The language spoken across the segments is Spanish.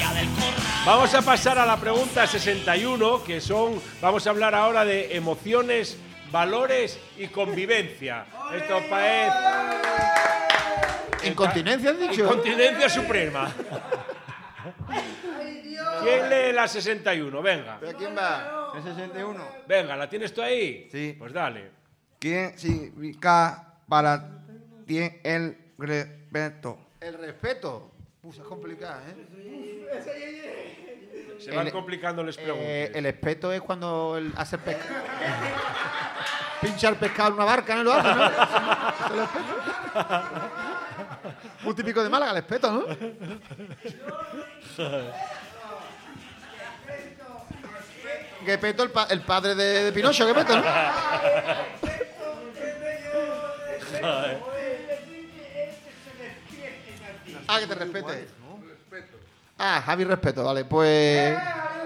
Vamos a pasar a la pregunta 61, que son... Vamos a hablar ahora de emociones, valores y convivencia. Esto es... ¿Incontinencia has dicho? Incontinencia suprema. ¿Quién lee la 61? Venga. ¿Pero quién va? ¿El 61? Venga, ¿la tienes tú ahí? Sí. Pues dale. ¿Quién significa para ti el respeto? El respeto. Es complicado, ¿eh? Se van complicando las preguntas. El respeto es cuando hace pesca. Pincha el pescado en una barca, ¿no? Lo hace, ¿no? El respeto. Muy típico de Málaga, el respeto, ¿no? Gepetto, el padre de Pinocho, Gepetto, ¿no? Ah, que te respete. Ah, Javi respeto, vale, pues...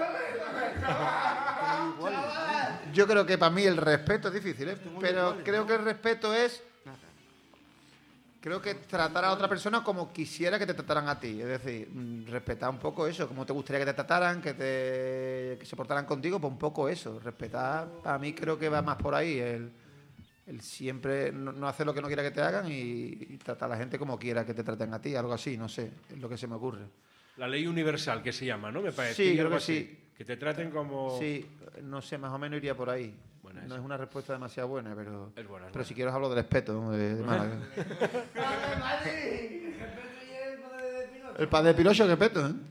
Yo creo que para mí el respeto es difícil, ¿eh? Pero creo que el respeto es... Creo que tratar a otra persona como quisiera que te trataran a ti. Es decir, respetar un poco eso, como te gustaría que te trataran, que se portaran contigo, pues un poco eso. Respetar, para mí creo que va más por ahí. El siempre no hacer lo que no quiera que te hagan y tratar a la gente como quiera que te traten a ti, algo así, no sé, es lo que se me ocurre. La ley universal, que se llama, ¿no? Me parece. Sí, creo que sí. Que te traten como... Sí, no sé, más o menos iría por ahí. Buena No esa. es una respuesta demasiado buena, pero... Es buena, es pero buena. si quieres hablo del respeto, ¿no? de Málaga. El padre de Pilocho, que peto, ¿eh?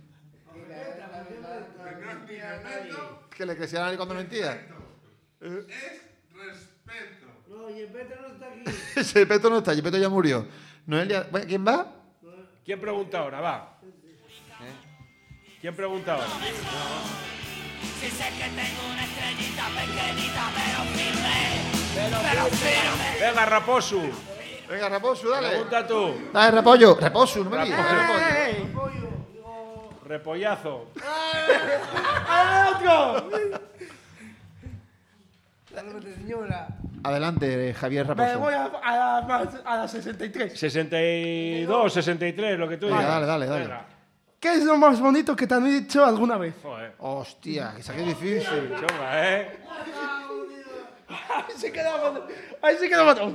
Que le crecía la nariz cuando mentía. Es respeto. No, y el Peto no está aquí. Ese Peto no está, Peto ya murió. Noelia, bueno, ¿quién va? ¿Quién pregunta ahora? Va. ¿Quién pregunta ahora? Si sé que tengo una estrellita pequeñita, pero firme. Venga, Raposu. Venga, Raposo, dale. Pregunta tú. Dale, Rapollo. Raposo, no me digas. Repollazo. Salve, señora. Adelante, Javier Me Raposo. voy a la 63. 62, 63, lo que tú Venga, digas. dale. Venga. ¿Qué es lo más bonito que te han dicho alguna vez? Joder. Hostia, que saque difícil. Chunga, ¿eh? Ahí se queda bueno. Ahí se queda bueno.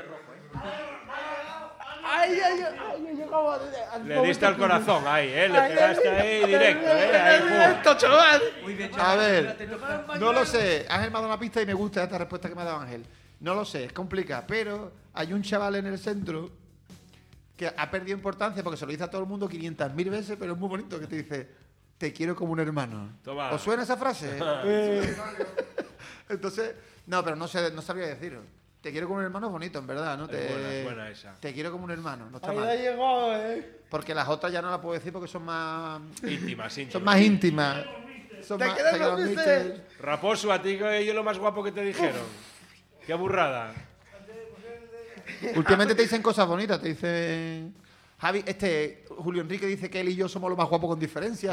Ay, llegaba al Le diste al corazón ahí, ¿eh? Le Ay, pegaste ahí directo, ¿eh? Ahí, pum. Directo, chaval. A ver, no lo sé. Ángel me ha dado una pista y me gusta esta respuesta que me ha dado Ángel. No lo sé, es complicado. Pero hay un chaval en el centro que ha perdido importancia porque se lo dice a todo el mundo 500.000 veces, pero es muy bonito que te dice, te quiero como un hermano. Toma. ¿Os suena esa frase? Entonces, no, pero no sabría deciros. Te quiero como un hermano es bonito, en verdad, ¿no? Es buena esa. Te quiero como un hermano, no está Ahí la mal. llegó, Porque las otras ya no las puedo decir porque son más... Íntimas. Son más íntimas. Son Te más... queremos, te mister. mister. Raposo, a ti que es lo más guapo que te dijeron. Qué burrada. Últimamente te dicen cosas bonitas, te dicen... Javi, Julio Enrique dice que él y yo somos los más guapos con diferencia.